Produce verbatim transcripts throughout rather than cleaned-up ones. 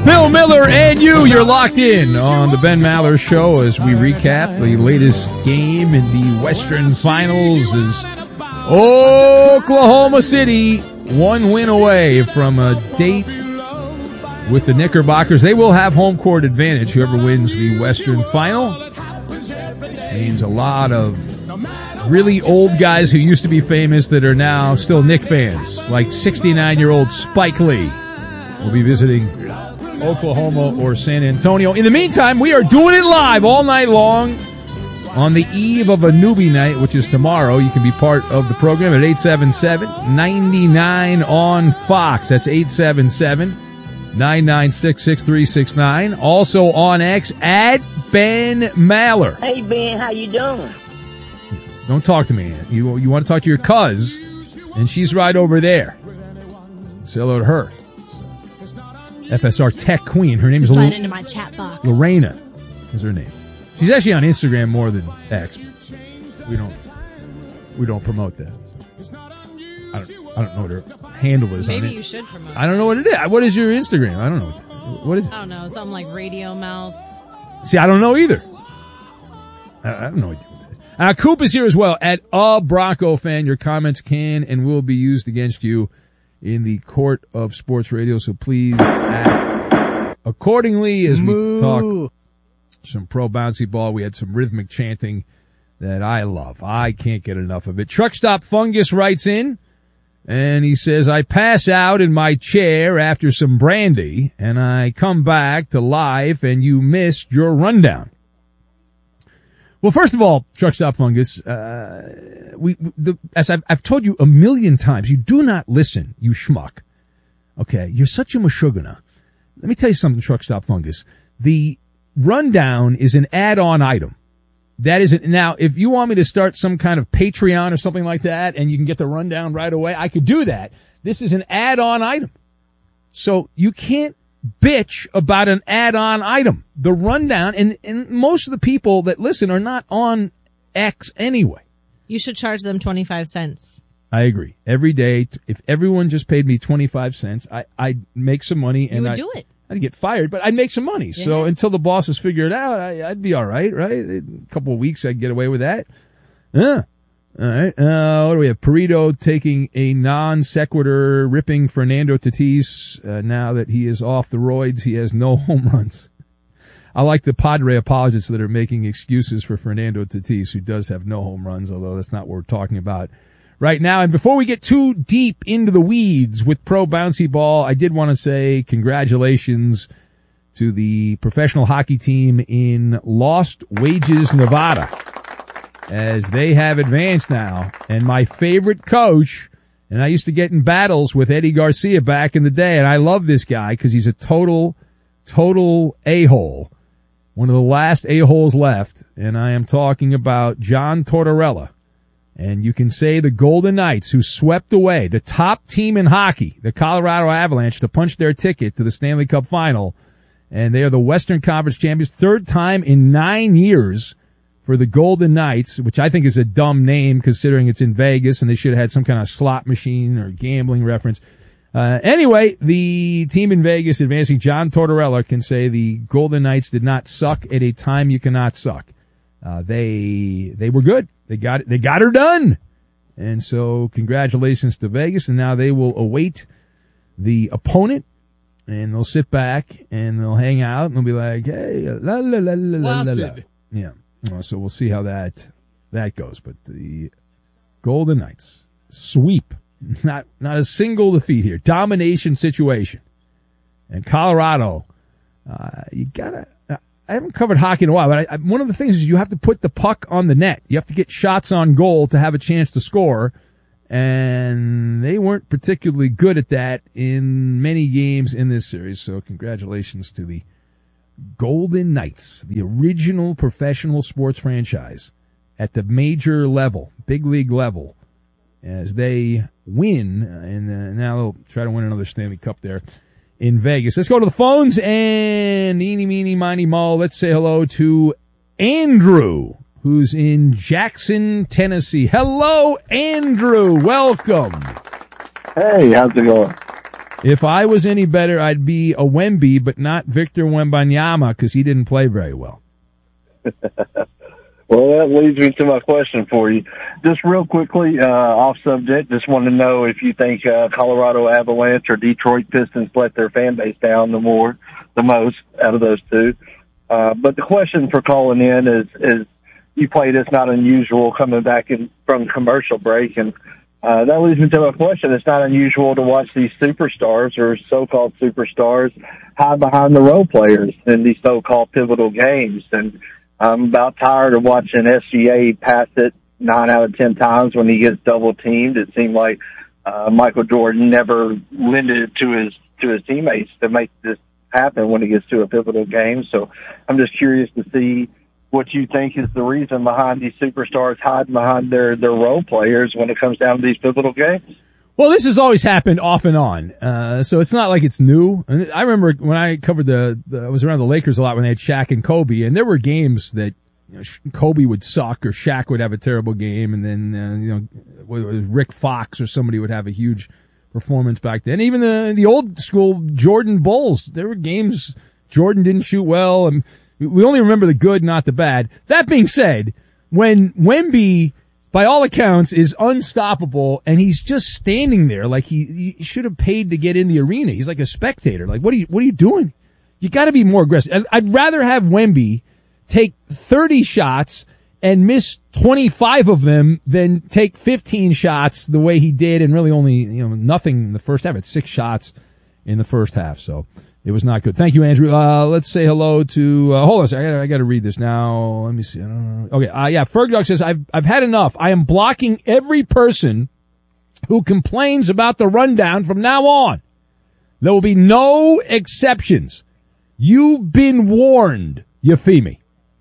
Bill Miller and you, you're locked in on the Ben Maller Show as we recap the latest game in the Western Finals as Oklahoma City one win away from a date with the Knickerbockers. They will have home court advantage, whoever wins the Western Final. It means a lot of really old guys who used to be famous that are now still Knick fans, like sixty-nine-year-old Spike Lee will be visiting Oklahoma or San Antonio. In the meantime, we are doing it live all night long on the eve of a newbie night, which is tomorrow. You can be part of the program at eight seven seven, nine nine on Fox. That's eight seven seven, nine nine six, six three six nine. Also on X, at Ben Maller. Hey, Ben, how you doing? Don't talk to me. You you want to talk to your cuz, and she's right over there. Say hello to her. F S R Tech Queen. Her name is Slide L- into my chat box. Lorena is her name. She's actually on Instagram more than X. We don't we don't promote that. I don't I don't know what her handle is. Maybe on it. you should promote. I don't know what it is. What is your Instagram? I don't know. What is it? I don't know. Something like Radio Mouth. See, I don't know either. I, I don't know what it is. Uh, Coop is here as well. At a Bronco fan, your comments can and will be used against you in the court of sports radio, so please act accordingly as Moo. we talk some pro bouncy ball. We had some rhythmic chanting that I love. I can't get enough of it. Truck Stop Fungus writes in, and he says, I pass out in my chair after some brandy, and I come back to life, and you missed your rundown. Well, first of all, Truck Stop Fungus, uh, we, the, as I've, I've told you a million times, you do not listen, you schmuck. Okay, you're such a mashugana. Let me tell you something, Truck Stop Fungus. The rundown is an add-on item. That isn't, now, if you want me to start some kind of Patreon or something like that, and you can get the rundown right away, I could do that. This is an add-on item. So you can't bitch about an add-on item. The rundown, and, and most of the people that listen are not on X anyway. You should charge them twenty-five cents. I agree. Every day, if everyone just paid me twenty-five cents, I, I'd make some money. And You would I, do it. I'd get fired, but I'd make some money. Yeah. So until the bosses figure it out, I, I'd be all right, right? A couple of weeks, I'd get away with that. Yeah. All right. Uh, what do we have? Perito taking a non sequitur, ripping Fernando Tatis. Uh, now that he is off the roids, he has no home runs. I like the Padre apologists that are making excuses for Fernando Tatis, who does have no home runs, although that's not what we're talking about right now. And before we get too deep into the weeds with pro bouncy ball, I did want to say congratulations to the professional hockey team in Lost Wages, Nevada, as they have advanced now. And my favorite coach, and I used to get in battles with Eddie Garcia back in the day, and I love this guy because he's a total, total a-hole. One of the last a-holes left, and I am talking about John Tortorella. And you can say the Golden Knights, who swept away the top team in hockey, the Colorado Avalanche, to punch their ticket to the Stanley Cup Final. And they are the Western Conference champions, third time in nine years for the Golden Knights, which I think is a dumb name considering it's in Vegas and they should have had some kind of slot machine or gambling reference. Uh, anyway, the team in Vegas advancing, John Tortorella can say the Golden Knights did not suck at a time you cannot suck. Uh, they, they were good. They got it. They got her done. And so congratulations to Vegas. And now they will await the opponent and they'll sit back and they'll hang out and they'll be like, hey, la, la, la, la, la, la, la. Yeah. Uh, so we'll see how that, that goes. But the Golden Knights sweep. Not, not a single defeat here. Domination situation. And Colorado, uh, you gotta, I haven't covered hockey in a while, but I, I, one of the things is you have to put the puck on the net. You have to get shots on goal to have a chance to score. And they weren't particularly good at that in many games in this series. So congratulations to the Golden Knights, the original professional sports franchise at the major level, big league level, as they win, and uh, now they'll try to win another Stanley Cup there in Vegas. Let's go to the phones, and eeny, meeny, miny, mo, let's say hello to Andrew, who's in Jackson, Tennessee. Hello, Andrew. Welcome. Hey, how's it going? If I was any better, I'd be a Wemby, but not Victor Wembanyama because he didn't play very well. Well, that leads me to my question for you. Just real quickly, uh, off subject, just want to know if you think uh, Colorado Avalanche or Detroit Pistons let their fan base down the more, the most out of those two. Uh, but the question for calling in is, is you played It's Not Unusual coming back in from commercial break, and uh, that leads me to my question. It's not unusual to watch these superstars or so-called superstars hide behind the role players in these so-called pivotal games, and I'm about tired of watching S G A pass it nine out of ten times when he gets double teamed. It seemed like uh, Michael Jordan never lended it to his to his teammates to make this happen when he gets to a pivotal game. So I'm just curious to see what you think is the reason behind these superstars hiding behind their, their role players when it comes down to these pivotal games. Well, this has always happened off and on, uh, so it's not like it's new. And I remember when I covered the, the, I was around the Lakers a lot when they had Shaq and Kobe, and there were games that you know, Kobe would suck or Shaq would have a terrible game, and then uh, you know Rick Fox or somebody would have a huge performance back then. Even the the old school Jordan Bulls, there were games Jordan didn't shoot well, and we only remember the good, not the bad. That being said, when Wemby, by all accounts, is unstoppable, and he's just standing there like he, he should have paid to get in the arena. He's like a spectator. Like, what are you, what are you doing? You gotta be more aggressive. I'd rather have Wemby take thirty shots and miss twenty-five of them than take fifteen shots the way he did and really only, you know, nothing in the first half. It's six shots in the first half, so it was not good. Thank you, Andrew. Uh, let's say hello to, uh, hold on a second. I gotta, I gotta read this now. Let me see. I don't know. Okay. Uh, yeah. Fergdog says, I've, I've had enough. I am blocking every person who complains about the rundown from now on. There will be no exceptions. You've been warned, Yafimi.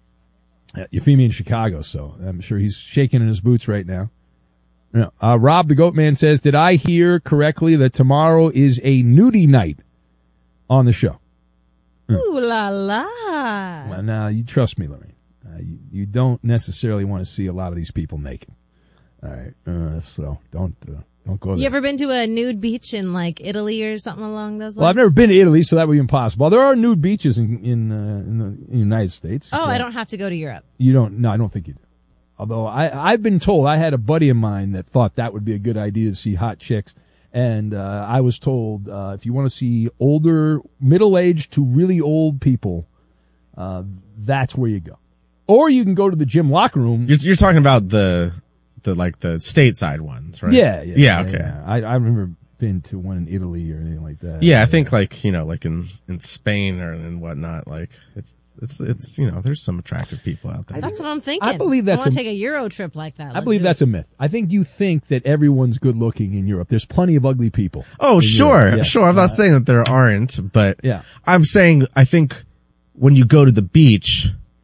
Uh, Yafimi in Chicago, so I'm sure he's shaking in his boots right now. Uh, Rob the Goat Man says, did I hear correctly that tomorrow is a nudie night on the show? Ooh la la. Well, now, you trust me, Lorraine. Uh, you, you don't necessarily want to see a lot of these people naked. All right, uh, so don't uh, don't go there. You ever been to a nude beach in like Italy or something along those lines? Well, I've never been to Italy, so that would be impossible. There are nude beaches in in, uh, in the in the United States. Oh, so I don't have to go to Europe. You don't? No, I don't think you do. Although I I've been told, I had a buddy of mine that thought that would be a good idea to see hot chicks. And uh, I was told uh, if you want to see older, middle-aged to really old people, uh, that's where you go. Or you can go to the gym locker room. You're, you're talking about the the like the stateside ones, right? Yeah, yeah, yeah. Okay. Yeah. I I've never been to one in Italy or anything like that. Yeah, I think like you know, like in in Spain or and whatnot. Like it's it's it's you know, there's some attractive people out there. That's what I'm thinking. I believe that's I want a- to take a Euro trip like that. I Let's believe do that's it. a myth. I think you think that everyone's good looking in Europe. There's plenty of ugly people. Oh, in sure, Europe. Yes. sure. I'm not Uh, saying that there aren't, but Yeah. I'm saying I think when you go to the beach,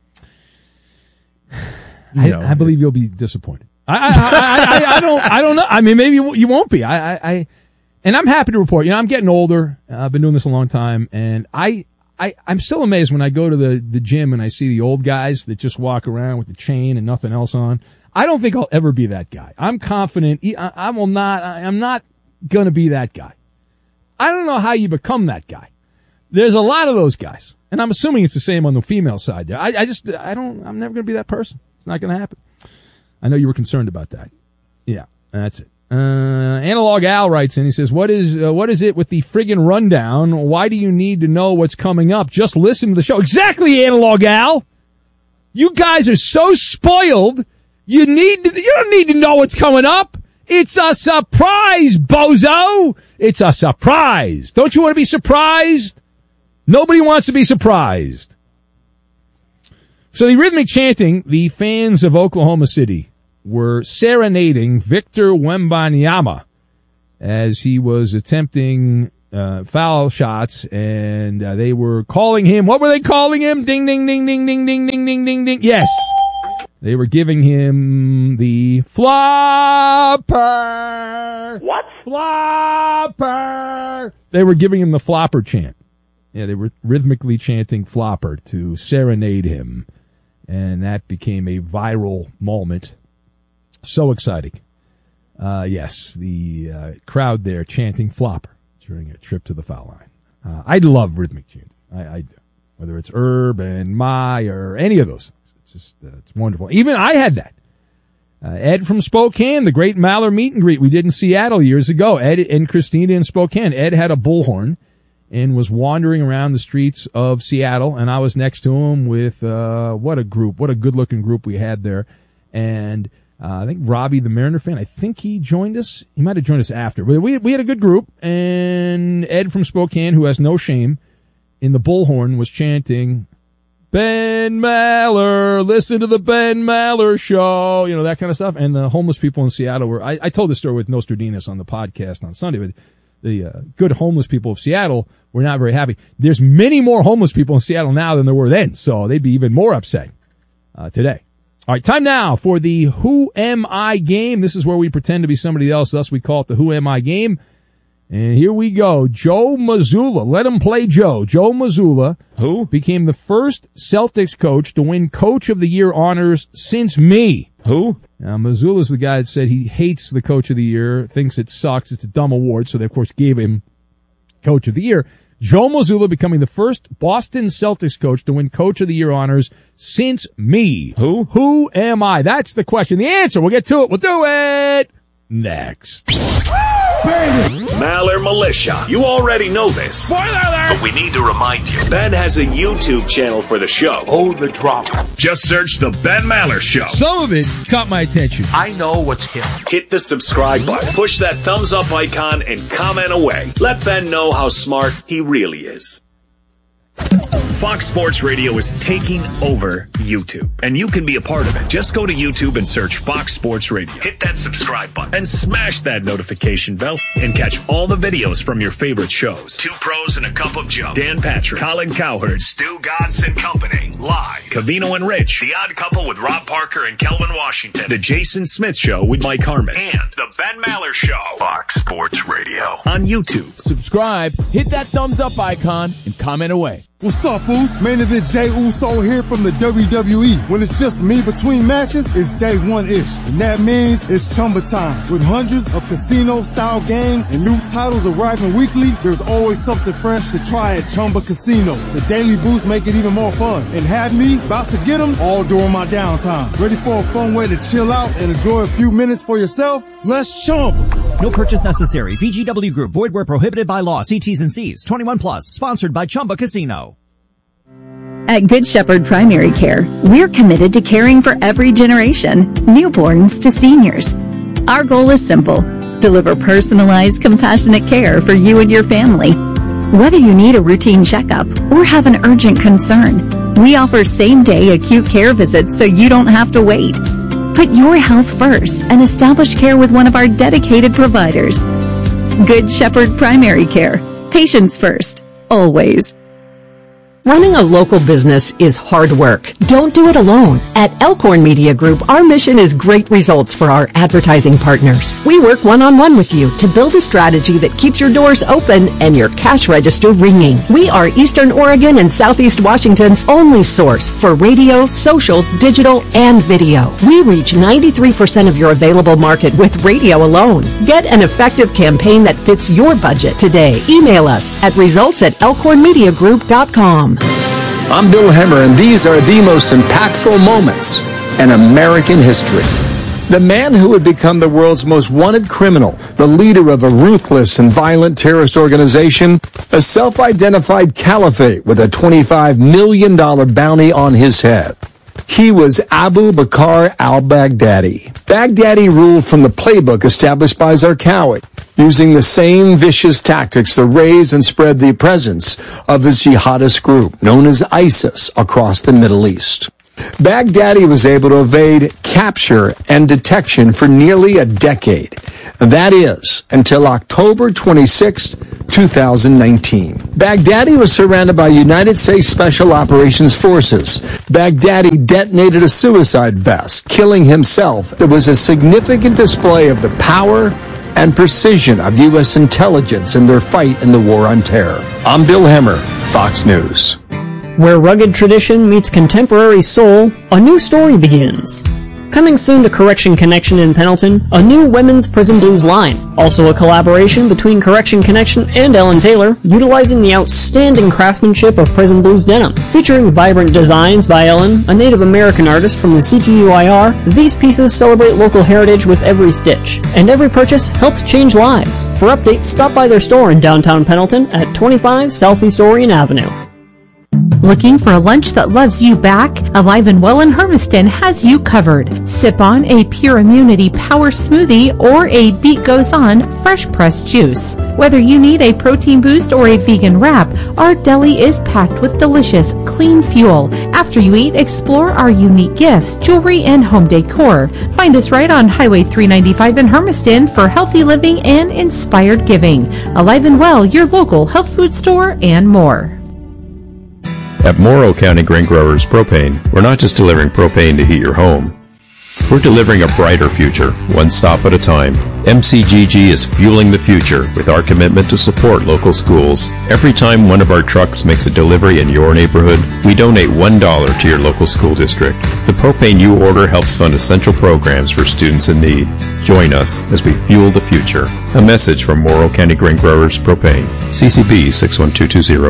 you I, know, I believe you'll be disappointed. I, I, I, I, I don't, I don't know. I mean, maybe you, you won't be. I, I, I, and I'm happy to report, you know, I'm getting older. Uh, I've been doing this a long time, and I, I, I'm still amazed when I go to the, the gym and I see the old guys that just walk around with the chain and nothing else on. I don't think I'll ever be that guy. I'm confident. I, I will not, I, I'm not gonna be that guy. I don't know how you become that guy. There's a lot of those guys, and I'm assuming it's the same on the female side there. I, I just, I don't, I'm never gonna be that person. It's not gonna happen. I know you were concerned about that. Yeah, that's it. Uh, Analog Al writes in, he says, what is, uh, what is it with the friggin' rundown? Why do you need to know what's coming up? Just listen to the show. Exactly, Analog Al! You guys are so spoiled, you need to, you don't need to know what's coming up. It's a surprise, bozo! It's a surprise. Don't you want to be surprised? Nobody wants to be surprised. So the rhythmic chanting, the fans of Oklahoma City were serenading Victor Wembanyama as he was attempting uh, foul shots, and uh, they were calling him, what were they calling him? Ding, ding, ding, ding, ding, ding, ding, ding, ding, ding. Yes. They were giving him the flopper. What? Flopper. They were giving him the flopper chant. Yeah, they were rhythmically chanting flopper to serenade him. And that became a viral moment. So exciting. Uh, yes, the uh, crowd there chanting flopper. during a trip to the foul line. Uh, I love rhythmic chanting. I, I do. Whether it's Urban, My, or any of those things. It's just, uh, it's wonderful. Even I had that. Uh, Ed from Spokane, the great Maller meet and greet we did in Seattle years ago. Ed and Christina in Spokane. Ed had a bullhorn and was wandering around the streets of Seattle, and I was next to him with, uh, what a group, what a good-looking group we had there. And, uh, I think Robbie, the Mariner fan, I think he joined us. He might have joined us after. But we, we had a good group, and Ed from Spokane, who has no shame, in the bullhorn was chanting, Ben Maller, listen to the Ben Maller show, you know, that kind of stuff. And the homeless people in Seattle were, I, I told this story with Nostradamus on the podcast on Sunday, but the uh, good homeless people of Seattle were not very happy. There's many more homeless people in Seattle now than there were then, so they'd be even more upset uh, today. All right, time now for the Who Am I game. This is where we pretend to be somebody else, thus we call it the Who Am I game. And here we go. Joe Mazzulla. Let him play Joe. Joe Mazzulla, who became the first Celtics coach to win Coach of the Year honors since me. Who? Now, Mazzulla's the guy that said he hates the Coach of the Year, thinks it sucks, it's a dumb award, so they, of course, gave him Coach of the Year. Joe Mazzulla becoming the first Boston Celtics coach to win Coach of the Year honors since me. Who? Who am I? That's the question. The answer, we'll get to it. We'll do it next. Maller Militia. You already know this. Spoiler alert! But we need to remind you. Ben has a YouTube channel for the show. Hold the drop. Just search The Ben Maller Show. Some of it caught my attention. I know what's hip. Hit the subscribe button. Push that thumbs up icon and comment away. Let Ben know how smart he really is. Fox Sports Radio is taking over YouTube, and you can be a part of it. Just go to YouTube and search Fox Sports Radio. Hit that subscribe button and smash that notification bell and catch all the videos from your favorite shows. Two Pros and a Cup of Joe. Dan Patrick, Colin Cowherd, Stu Godson Company, Live, Covino and Rich, The Odd Couple with Rob Parker and Kelvin Washington, The Jason Smith Show with Mike Harmon, and The Ben Maller Show. Fox Sports Radio on YouTube. Subscribe, hit that thumbs up icon, and comment away. What's up, fools? Main Event Jay Uso here from the W W E. When it's just me between matches, it's day one-ish. And that means it's Chumba time. With hundreds of casino-style games and new titles arriving weekly, there's always something fresh to try at Chumba Casino. The daily boosts make it even more fun. And have me about to get them all during my downtime. Ready for a fun way to chill out and enjoy a few minutes for yourself? Let's Chumba. No purchase necessary. V G W Group. Void where prohibited by law. See T's and C's. twenty-one plus. Sponsored by Chumba Casino. At Good Shepherd Primary Care, we're committed to caring for every generation, newborns to seniors. Our goal is simple: deliver personalized, compassionate care for you and your family. Whether you need a routine checkup or have an urgent concern, we offer same-day acute care visits so you don't have to wait. Put your health first and establish care with one of our dedicated providers. Good Shepherd Primary Care. Patients first. Always. Running a local business is hard work. Don't do it alone. At Elkhorn Media Group, our mission is great results for our advertising partners. We work one-on-one with you to build a strategy that keeps your doors open and your cash register ringing. We are Eastern Oregon and Southeast Washington's only source for radio, social, digital, and video. We reach ninety-three percent of your available market with radio alone. Get an effective campaign that fits your budget today. Email us at results at elkhorn media group dot com. I'm Bill Hemmer, and these are the most impactful moments in American history. The man who would become the world's most wanted criminal, the leader of a ruthless and violent terrorist organization, a self-identified caliphate with a twenty-five million dollars bounty on his head. He was Abu Bakr al-Baghdadi. Baghdadi ruled from the playbook established by Zarqawi, using the same vicious tactics to raise and spread the presence of his jihadist group, known as ISIS, across the Middle East. Baghdadi was able to evade capture and detection for nearly a decade. That is, until October twenty-sixth, two thousand nineteen. Baghdadi was surrounded by United States Special Operations Forces. Baghdadi detonated a suicide vest, killing himself. It was a significant display of the power and precision of U S intelligence in their fight in the war on terror. I'm Bill Hemmer, Fox News. Where rugged tradition meets contemporary soul, a new story begins. Coming soon to Correction Connection in Pendleton, a new women's Prison Blues line. Also a collaboration between Correction Connection and Ellen Taylor, utilizing the outstanding craftsmanship of Prison Blues denim. Featuring vibrant designs by Ellen, a Native American artist from the C T U I R, these pieces celebrate local heritage with every stitch, and every purchase helps change lives. For updates, stop by their store in downtown Pendleton at twenty-five Southeast Orion Avenue. Looking for a lunch that loves you back? Alive and Well in Hermiston has you covered. Sip on a Pure Immunity Power Smoothie or a Beat Goes On fresh pressed juice. Whether you need a protein boost or a vegan wrap, our deli is packed with delicious, clean fuel. After you eat, explore our unique gifts, jewelry, and home decor. Find us right on Highway three ninety-five in Hermiston for healthy living and inspired giving. Alive and Well, your local health food store, and more. At Morrow County Grain Growers Propane, we're not just delivering propane to heat your home. We're delivering a brighter future, one stop at a time. M C G G is fueling the future with our commitment to support local schools. Every time one of our trucks makes a delivery in your neighborhood, we donate one dollar to your local school district. The propane you order helps fund essential programs for students in need. Join us as we fuel the future. A message from Morrow County Grain Growers Propane. C C B six one two two zero.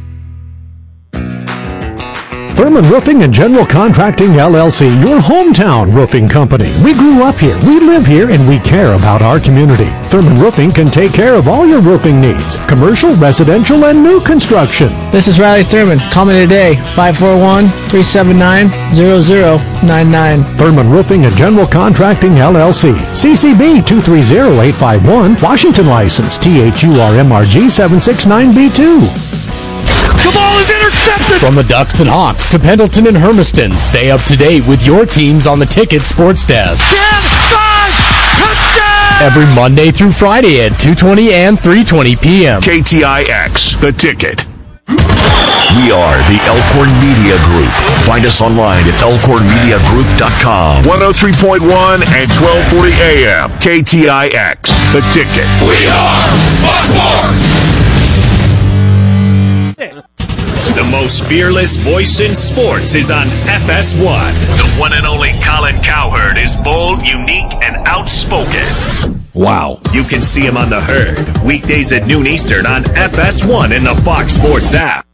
Thurman Roofing and General Contracting, L L C, your hometown roofing company. We grew up here, we live here, and we care about our community. Thurman Roofing can take care of all your roofing needs, commercial, residential, and new construction. This is Riley Thurman. Call me today, five four one, three seven nine, zero zero nine nine. Thurman Roofing and General Contracting, L L C, C C B two three zero eight five one, Washington license, T H U R M R G seven six nine B two. The ball is intercepted! From the Ducks and Hawks to Pendleton and Hermiston, stay up to date with your teams on the Ticket Sports Desk. ten five, touchdown! Every Monday through Friday at two twenty and three twenty p.m. K T I X, The Ticket. We are the Elkhorn Media Group. Find us online at elkhorn media group dot com. one oh three point one and twelve forty A M. K T I X, The Ticket. We are Buckboards! The most fearless voice in sports is on F S one. The one and only Colin Cowherd is bold, unique, and outspoken. Wow. You can see him on The Herd, weekdays at noon Eastern on F S one in the Fox Sports app.